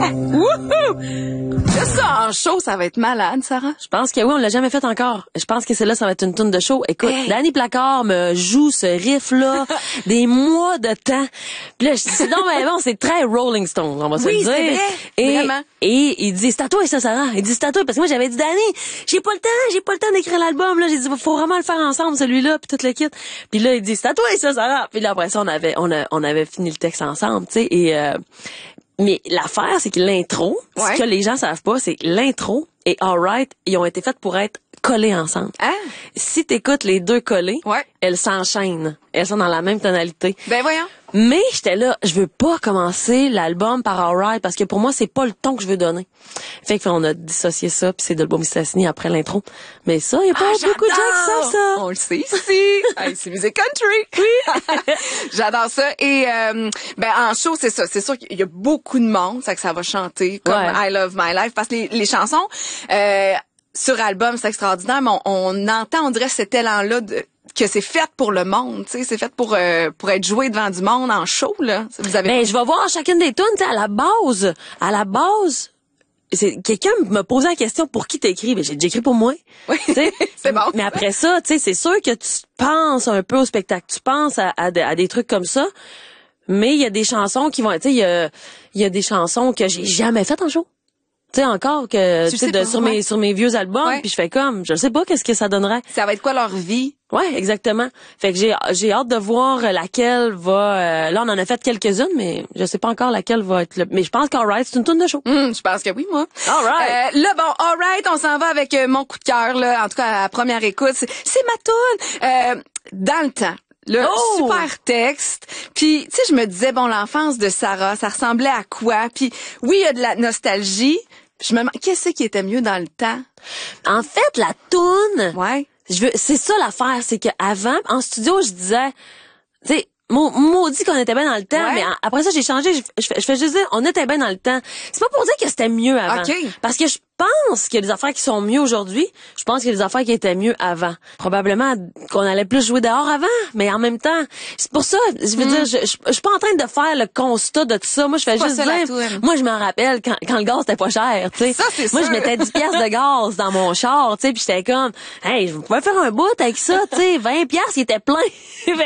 Wouhou! Ça, en show, ça va être malade, Sarah. Je pense que oui, on l'a jamais fait encore. Je pense que celle-là, ça va être une toune de show. Écoute, Danny Placard me joue ce riff-là des mois de temps. Puis là, je dis, non, mais bon, c'est très Rolling Stones, on va se le dire. Oui, c'est vrai. Vraiment. Et il dit, c'est à toi, ça, Sarah. Il dit, c'est à toi, parce que moi, j'avais dit, Danny, j'ai pas le temps d'écrire l'album, là. J'ai dit, faut vraiment le faire ensemble, celui-là, puis tout le kit. Puis là, il dit, c'est à toi, ça, Sarah. Puis là, après ça, on avait fini le texte ensemble, tu sais, mais l'affaire, c'est que l'intro, ce que les gens savent pas, c'est que l'intro et Alright, ils ont été faites pour être collés ensemble. Ah. Si t'écoutes les deux collés, elles s'enchaînent. Elles sont dans la même tonalité. Ben voyons. Mais j'étais là, je veux pas commencer l'album par Alright parce que pour moi, c'est pas le ton que je veux donner. Fait que on a dissocié ça, puis c'est Dolbeau Mistassini après l'intro. Mais ça, il y a pas beaucoup de gens qui savent ça. On le sait ici. Hey, c'est Musique Country. Oui. J'adore ça. Et en show, c'est ça. C'est sûr qu'il y a beaucoup de monde, ça que ça va chanter comme I Love My Life parce que les chansons sur album, c'est extraordinaire, mais on entend, on dirait cet élan-là que c'est fait pour le monde, tu sais, c'est fait pour être joué devant du monde en show, là. Vous avez... Ben, je vais voir chacune des tunes, tu sais, à la base, quelqu'un me posait la question pour qui t'écris, ben j'écris pour moi. Oui. C'est bon. Mais après ça, tu sais, c'est sûr que tu penses un peu au spectacle, tu penses à des trucs comme ça, mais il y a des chansons qui vont, tu sais, il y a des chansons que j'ai jamais faites en show. Tu sais encore que tu sais sur mes vieux albums, puis je fais comme je sais pas qu'est-ce que ça donnerait. Ça va être quoi leur vie? Ouais, exactement. Fait que j'ai hâte de voir laquelle va là on en a fait quelques-unes mais je sais pas encore laquelle va être mais je pense qu'Alright c'est une toune de show. Je pense que oui moi. Alright. Là bon, Alright, on s'en va avec mon coup de cœur là, en tout cas à la première écoute, c'est ma toune dans le temps. Le super texte. Puis, tu sais, je me disais, bon, l'enfance de Sarah, ça ressemblait à quoi? Puis, oui, il y a de la nostalgie. Je me demande, qu'est-ce qui était mieux dans le temps? En fait, la toune... Ouais. C'est ça l'affaire, c'est qu'avant, en studio, je disais... Tu sais, maudit qu'on était bien dans le temps, mais après ça, j'ai changé. Je fais juste dire, on était bien dans le temps. C'est pas pour dire que c'était mieux avant. Parce que je pense qu'il y a des affaires qui sont mieux aujourd'hui. Je pense qu'il y a des affaires qui étaient mieux avant. Probablement qu'on allait plus jouer dehors avant, mais en même temps, c'est pour ça, je veux dire, je suis pas en train de faire le constat de tout ça. Moi, je fais juste dire, moi, je me rappelle quand le gaz était pas cher, tu sais. Ça, c'est moi, sûr. je mettais 10 piastres de gaz dans mon char, tu sais, puis j'étais comme, hey, je pouvais faire un bout avec ça, tu sais, 20 piastres, il était plein.